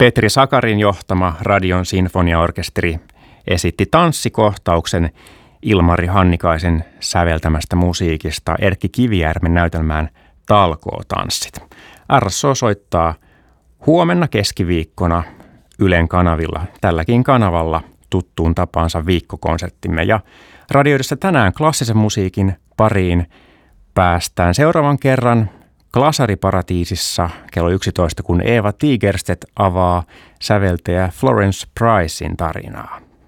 Petri Sakarin johtama Radion sinfoniaorkesteri esitti tanssikohtauksen Ilmari Hannikaisen säveltämästä musiikista Erkki Kivijärven näytelmään Talkootanssit. RSO soittaa huomenna keskiviikkona Ylen kanavilla, tälläkin kanavalla tuttuun tapaansa viikkokonserttimme. Ja radioidessa tänään klassisen musiikin pariin päästään seuraavan kerran Glasariparatiisissa kello 11, kun Eeva Tigerstedt avaa säveltäjä Florence Pricein tarinaa.